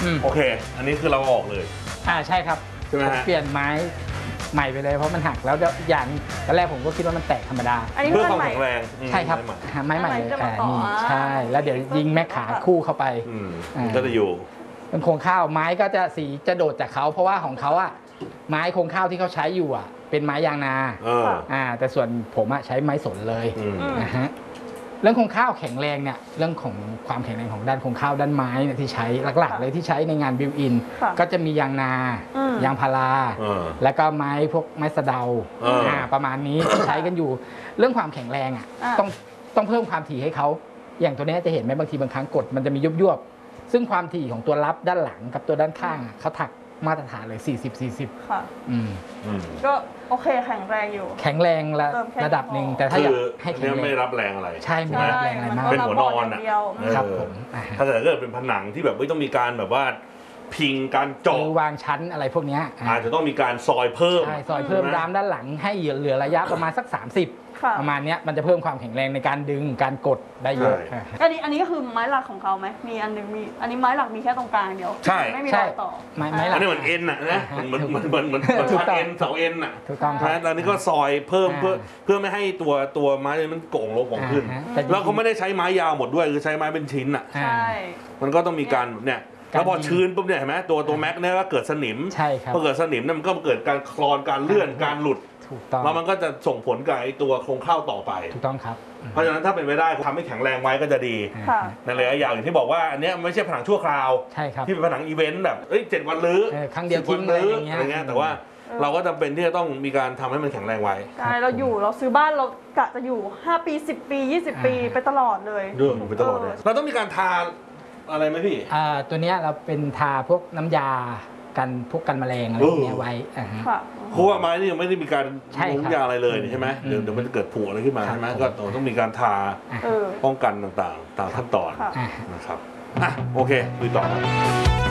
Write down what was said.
โอเคอันนี้คือเราออกเลยใช่ครับเปลี่ยนไม้ใหม่ไปเลยเพราะมันหักแล้วอย่างตอนแรกผมก็คิดว่ามันแตกธรรมดาเพื่อความแข็งแรงใช่ครับไม้ใหม่เลยนี่ใช่แล้วเดี๋ยวยิงแม่ขาคู่เข้าไปก็จะอยู่เป็นโครงข้าวไม้ก็จะสีจะโดดจากเขาเพราะว่าของเขาอะไม้โครงข้าวที่เขาใช้อยู่อะเป็นไม้ยางนาแต่ส่วนผมอะใช้ไม้สนเลยนะฮะเรื่องโครงข้าวแข็งแรงเนี่ยเรื่องของความแข็งแรงของด้านโครงข้าวด้านไม้เนี่ยที่ใช้หลักๆเลยที่ใช้ในงานบิวอินก็จะมียางนายางพาราแล้วก็ไม้พวกไม้สะเดาประมาณนี้ใช้กันอยู่เรื่องความแข็งแรงอ่ะต้องเพิ่มความถี่ให้เขาอย่างตัวนี้จะเห็นไหมบางทีบางครั้งกดมันจะมียุบซึ่งความถี่ของตัวรับด้านหลังกับตัวด้านข้างเขาถักมาตรฐานเลย40-40 ค่ะก็โอเคแข็งแรงอยู่แข็งแรงระดับหนึ่งแต่ถ้าอยากให้แข็งแรงไม่รับแรงอะไรใช่ไม่รับแรงอะไรมากเป็นหัวนอนอ่ะครับผมถ้าเกิดเป็นผนังที่แบบไม่ต้องมีการแบบว่าพิงการเจาะวางชั้นอะไรพวกนี้อาจจะต้องมีการซอยเพิ่มซอยเพิ่มด้านหลังให้เหลือระยะประมาณสัก30ประมาณนี้มันจะเพิ่มความแข็งแรงในการดึงการกดได้เยอะอันนี้ก็คือไม้หลักของเขาไหมมีอันนึงมีอันนี้ไม้หลักมีแค่ตรงกลางเดียวใช่ไม่มีรอยต่อไม้หลักอันนี้เหมือนเอ็นอ่ะนะเหมือนพัดเอ็นเสาเอ็นอ่ะถูกต้องครับตอนนี้ก็ซอยเพิ่มเพื่อไม่ให้ตัวไม้มันโก่งลงของขึ้นแล้วเขาไม่ได้ใช้ไม้ยาวหมดด้วยคือใช้ไม้เป็นชิ้นอ่ะใช่มันก็ต้องมีการเนี่ยแล้วพอชื้นปุ๊บเนี่ยเห็นไหมตัวแม็กเนี่ยก็เกิดสนิมใช่ครับพอเกิดสนิมเนี่ยมันก็เกิดการคลอนการเลื่อนการหลุดแล้วมันก็จะส่งผลกับไอ้ตัวโครงข้าวต่อไปถูกต้องครับเพราะฉะนั้นถ้าเป็นไปได้ทำให้แข็งแรงไว้ก็จะดีในระยะยาวอย่างที่บอกว่าอันนี้ไม่ใช่ผนังชั่วคราวใช่ครับที่เป็นผนังอีเวนต์แบบ7 วันรื้อครั้งเดียวทิ้งอะไรเงี้ยแต่ว่าเราก็จำเป็นที่จะต้องมีการทำให้มันแข็งแรงไว้ใช่เราซื้อบ้านเรากะจะอยู่5 ปี10 ปี20 ปีไปตลอดเลยไปตลอดเลยเราต้องมีการทาอะไรไหมพี่ตัวนี้เราเป็นทาพวกน้ำยากันพวกกันแมลงอะไรเงี้ยไว้เพราะว่าไม้นี่ยังไม่ได้มีการลงยาอะไรเลยใช่ไหมเดี๋ยวมันจะเกิดผุอะไรขึ้นมาใช่ไหมก็ต้องมีการทาป้องกันต่างๆตามขั้นตอนนะครับโอเคลุยต่อ